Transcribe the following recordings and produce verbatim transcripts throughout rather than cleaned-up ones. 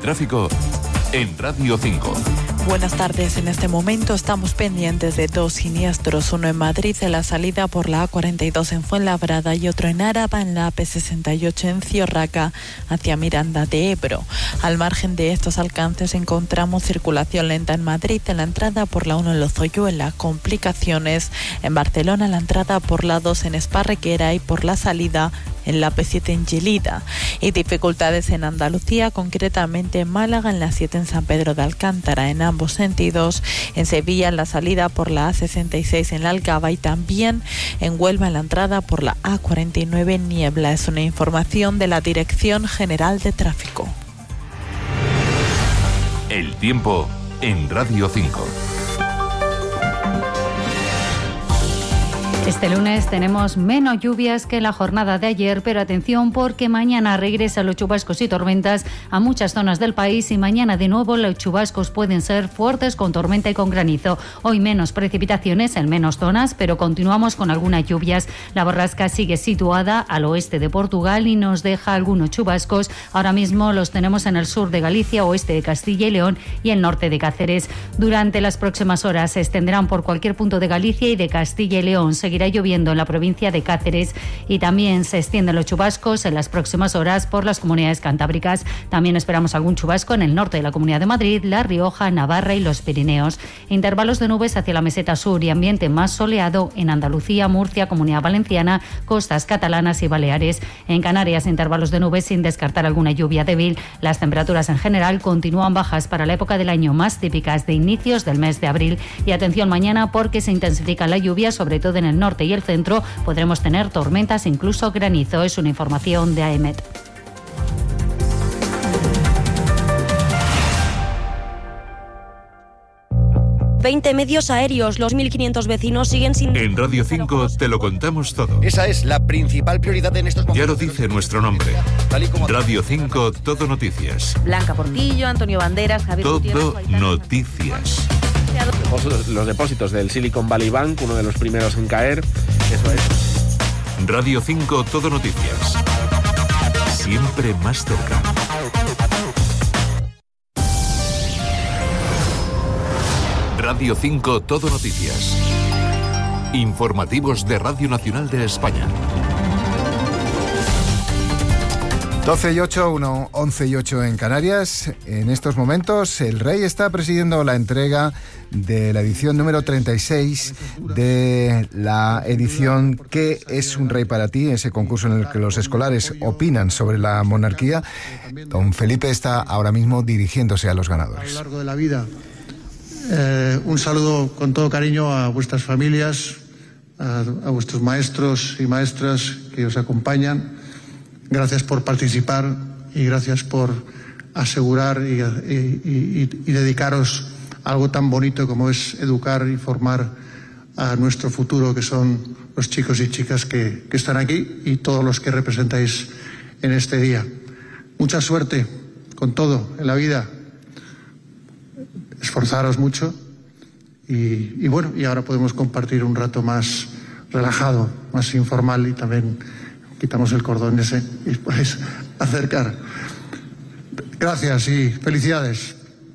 tráfico en Radio cinco. Buenas tardes. En este momento estamos pendientes de dos siniestros, uno en Madrid en la salida por la A cuarenta y dos en Fuenlabrada y otro en Áraba en la A P sesenta y ocho en Ciorraca hacia Miranda de Ebro. Al margen de estos alcances encontramos circulación lenta en Madrid en la entrada por la uno en Lozoyuela, complicaciones en Barcelona en la entrada por la dos en Esparreguera y por la salida en la A P siete en Gelida, y dificultades en Andalucía, concretamente en Málaga en la siete en San Pedro de Alcántara en ambos sentidos, en Sevilla en la salida por la A sesenta y seis en la Algaba y también en Huelva en la entrada por la A cuarenta y nueve en Niebla. Es una información de la Dirección General de Tráfico. El tiempo en Radio cinco. Este lunes tenemos menos lluvias que la jornada de ayer, pero atención porque mañana regresan los chubascos y tormentas a muchas zonas del país y mañana de nuevo los chubascos pueden ser fuertes con tormenta y con granizo. Hoy menos precipitaciones en menos zonas, pero continuamos con algunas lluvias. La borrasca sigue situada al oeste de Portugal y nos deja algunos chubascos. Ahora mismo los tenemos en el sur de Galicia, oeste de Castilla y León y el norte de Cáceres. Durante las próximas horas se extenderán por cualquier punto de Galicia y de Castilla y León. Seguirá lloviendo en la provincia de Cáceres y también se extienden los chubascos en las próximas horas por las comunidades cantábricas. También esperamos algún chubasco en el norte de la Comunidad de Madrid, La Rioja, Navarra y los Pirineos. Intervalos de nubes hacia la meseta sur y ambiente más soleado en Andalucía, Murcia, Comunidad Valenciana, costas catalanas y Baleares. En Canarias, intervalos de nubes sin descartar alguna lluvia débil. Las temperaturas en general continúan bajas para la época del año, más típicas de inicios del mes de abril. Y atención mañana porque se intensifica la lluvia, sobre todo en el norte y el centro. Podremos tener tormentas, incluso granizo. Es una información de A E M E T. veinte medios aéreos, los mil quinientos vecinos siguen sin... En Radio cinco te lo contamos todo. Esa es la principal prioridad en estos momentos. Ya lo dice nuestro nombre. Radio cinco, todo noticias. Blanca Portillo, Antonio Banderas, Javier Todo Gutiérrez, noticias. Los depósitos del Silicon Valley Bank, uno de los primeros en caer. Eso es. Radio cinco, todo noticias. Siempre más cerca. Radio cinco, todo noticias. Informativos de Radio Nacional de España. doce y ocho, uno, once y ocho en Canarias. En estos momentos el Rey está presidiendo la entrega de la edición número treinta y seis de la edición ¿Qué es un rey para ti?, ese concurso en el que los escolares opinan sobre la monarquía. Don Felipe está ahora mismo dirigiéndose a los ganadores. A lo largo de la vida, eh, un saludo con todo cariño a vuestras familias, a, a vuestros maestros y maestras que os acompañan. Gracias por participar y gracias por asegurar y, y, y, y dedicaros a algo tan bonito como es educar y formar a nuestro futuro, que son los chicos y chicas que, que están aquí y todos los que representáis en este día. Mucha suerte con todo en la vida. Esforzaros mucho y, y bueno, y ahora podemos compartir un rato más relajado, más informal y también quitamos el cordón ese y os podéis acercar. Gracias y felicidades.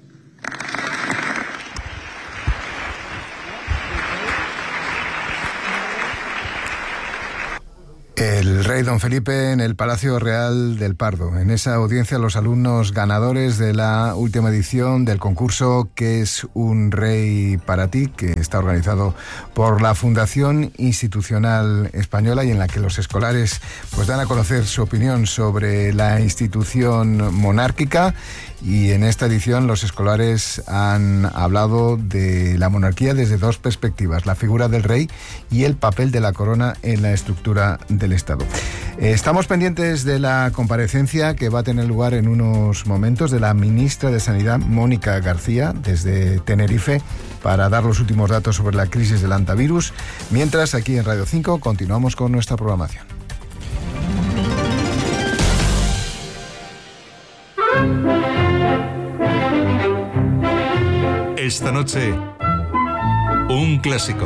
El rey don Felipe en el Palacio Real del Pardo. En esa audiencia los alumnos ganadores de la última edición del concurso ¿Qué es un rey para ti?, que está organizado por la Fundación Institucional Española y en la que los escolares pues dan a conocer su opinión sobre la institución monárquica. Y en esta edición los escolares han hablado de la monarquía desde dos perspectivas: la figura del rey y el papel de la corona en la estructura del Estado. Estamos pendientes de la comparecencia que va a tener lugar en unos momentos de la ministra de Sanidad, Mónica García, desde Tenerife, para dar los últimos datos sobre la crisis del hantavirus. Mientras, aquí en Radio cinco continuamos con nuestra programación. Esta noche, un clásico.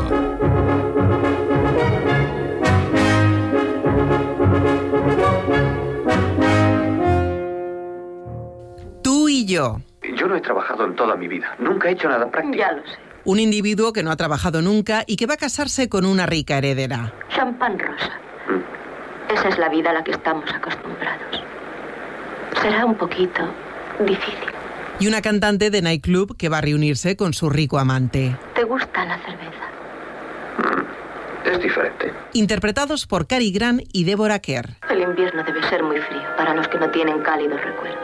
y yo. Yo no he trabajado en toda mi vida. Nunca he hecho nada práctico. Ya lo sé. Un individuo que no ha trabajado nunca y que va a casarse con una rica heredera. Champán rosa. Mm. Esa es la vida a la que estamos acostumbrados. Será un poquito difícil. Y una cantante de nightclub que va a reunirse con su rico amante. ¿Te gusta la cerveza? Mm. Es diferente. Interpretados por Cary Grant y Deborah Kerr. El invierno debe ser muy frío para los que no tienen cálidos recuerdos.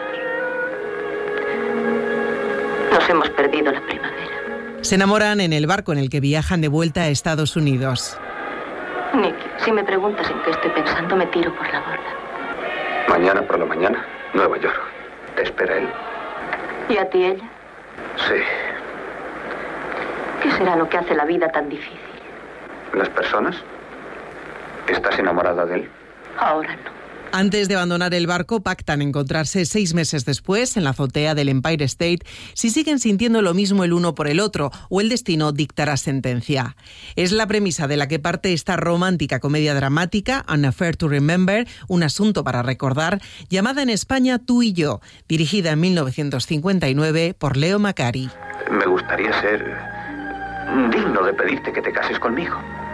Nos hemos perdido la primavera. Se enamoran en el barco en el que viajan de vuelta a Estados Unidos. Nicky, si me preguntas en qué estoy pensando, me tiro por la borda. Mañana por la mañana, Nueva York. Te espera él. ¿Y a ti ella? Sí. ¿Qué será lo que hace la vida tan difícil? ¿Las personas? ¿Estás enamorada de él? Ahora no. Antes de abandonar el barco, pactan encontrarse seis meses después en la azotea del Empire State si siguen sintiendo lo mismo el uno por el otro o el destino dictará sentencia. Es la premisa de la que parte esta romántica comedia dramática, An Affair to Remember, un asunto para recordar, llamada en España Tú y yo, dirigida en mil novecientos cincuenta y nueve por Leo Macari. Me gustaría ser digno de pedirte que te cases conmigo.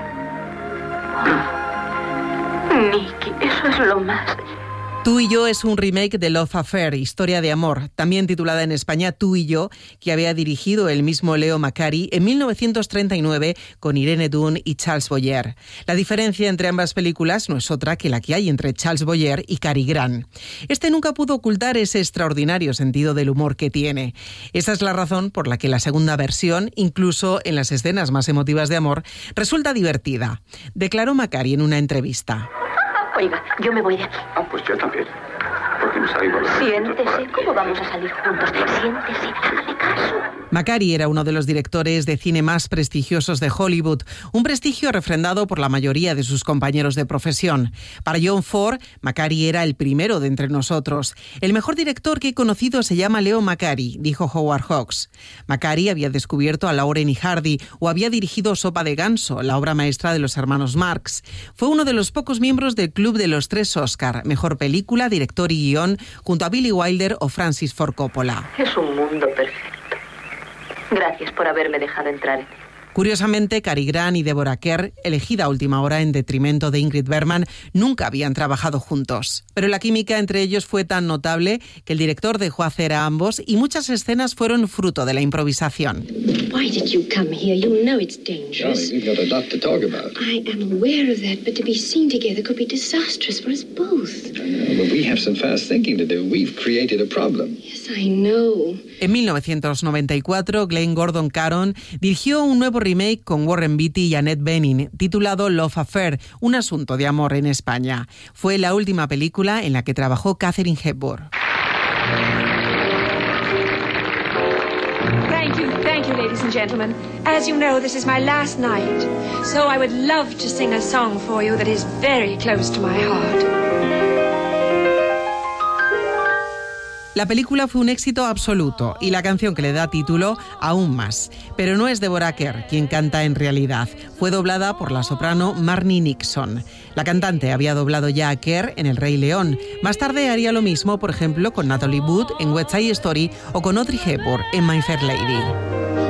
Nicky, eso es lo más. Tú y yo es un remake de Love Affair, Historia de Amor, también titulada en España Tú y yo, que había dirigido el mismo Leo Macari en mil novecientos treinta y nueve con Irene Dunne y Charles Boyer. La diferencia entre ambas películas no es otra que la que hay entre Charles Boyer y Cary Grant. Este nunca pudo ocultar ese extraordinario sentido del humor que tiene. Esa es la razón por la que la segunda versión, incluso en las escenas más emotivas de amor, resulta divertida. Declaró Macari en una entrevista. Oiga, yo me voy de aquí. Ah, pues yo también. ¿Por qué no salimos los Siéntese, ¿cómo vamos a salir juntos? Siéntese, hágame caso. Macari era uno de los directores de cine más prestigiosos de Hollywood, un prestigio refrendado por la mayoría de sus compañeros de profesión. Para John Ford, Macari era el primero de entre nosotros. El mejor director que he conocido se llama Leo Macari, dijo Howard Hawks. Macari había descubierto a Laurel y Hardy o había dirigido Sopa de ganso, la obra maestra de los hermanos Marx. Fue uno de los pocos miembros del Club de los Tres Oscar, mejor película, director y guión, junto a Billy Wilder o Francis Ford Coppola. Es un mundo perfecto. Gracias por haberme dejado entrar en él. Curiosamente, Cary Grant y Deborah Kerr, elegida a última hora en detrimento de Ingrid Bergman, nunca habían trabajado juntos. Pero la química entre ellos fue tan notable que el director dejó hacer a ambos y muchas escenas fueron fruto de la improvisación. Why did you come here? You know it's dangerous. Darling, we've got a lot to talk about. I am aware of that, but to be seen together could be disastrous for us both. I know, but we have some fast thinking to do. We've created a problem. Yes, I know. En mil novecientos noventa y cuatro, Glenn Gordon Caron dirigió un nuevo remake con Warren Beatty y Annette Bening, titulado Love Affair, un asunto de amor en España. Fue la última película en la que trabajó Katharine Hepburn. Thank you, thank you, ladies and gentlemen. As you know, this is my last night, so I would love to sing a song for you that is very close to my heart. La película fue un éxito absoluto y la canción que le da título aún más. Pero no es Deborah Kerr quien canta en realidad. Fue doblada por la soprano Marni Nixon. La cantante había doblado ya a Kerr en El Rey León. Más tarde haría lo mismo, por ejemplo, con Natalie Wood en West Side Story o con Audrey Hepburn en My Fair Lady.